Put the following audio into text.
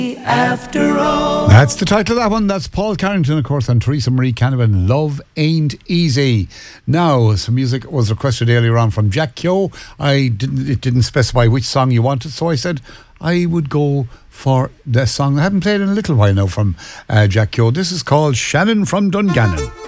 After all. That's the title of that one. That's Paul Carrington, of course, and Teresa Marie Canavan. Love Ain't Easy. Now, some music was requested earlier on from Jack Keogh. It didn't specify which song you wanted, so I said I would go for the song I haven't played in a little while now from Jack Keogh. This is called Shannon from Dungannon.